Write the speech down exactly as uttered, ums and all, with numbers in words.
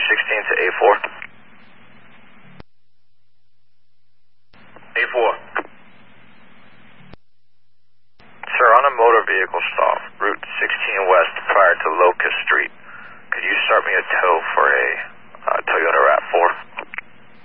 sixteen to A four. A four. Sir, on a motor vehicle stop, Route sixteen West prior to Locust Street.